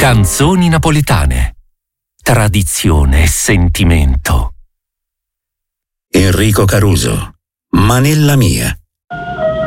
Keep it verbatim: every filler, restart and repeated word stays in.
Canzoni napoletane. Tradizione e sentimento. Enrico Caruso, Ma nella mia.